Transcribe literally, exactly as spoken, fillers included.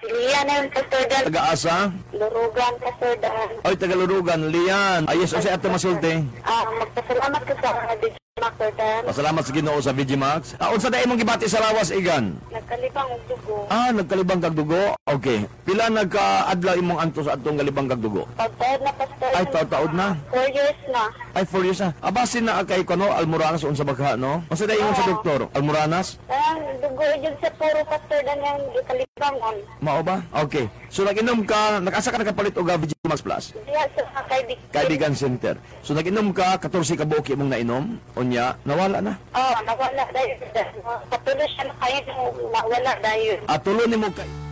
Lian na yung Pastor Dan. Taga-asa? Lurugan, Pastor Dan. Oy, Tagalurugan, Lian. Ayos, o siya ato masulti. Ah, magpasalamat ko sa D J Pastor Dan. Pasalamat sa Ginoo sa V G Max. Ah, unsa dai imong gibati sa lawas, Igan? Nagkalibang og dugo. Ah, nagkalibang kag dugo. Okay. Pila nagka-adlaw imong anto sa atong galibang kag dugo? Pagtaod na, Pastor. Ay, taod-taod na. Four years na. Ay, four years na. Abasin na kay kuno Almoranas unsa bagha, no? Unsa dai ingon sa doktor? Almoranas? Ang dugo yun sa puro Pastor Dan yung ikalibangon. Mao ba? Okay. So nag-inom ka, nakasa ka nakapalit og V G Max Plus? Diya sa kaibigan. Kaibigan Center. So nag-inom ka, fourteen ka buok imong nainom, unya nawala na. Oh, nawala dahil. Patuloy siya na kayo nawala dahil. At tulo nimo kay